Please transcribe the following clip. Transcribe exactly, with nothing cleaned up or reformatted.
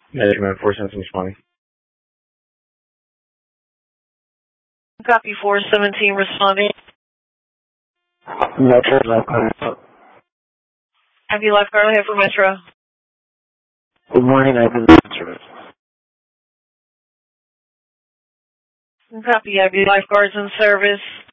Management four cents responding. Copy four seventeen responding. Metro Lifeguard. Happy Lifeguard here for Metro. Good morning, I believe Metro. Copy, Happy Lifeguards in service.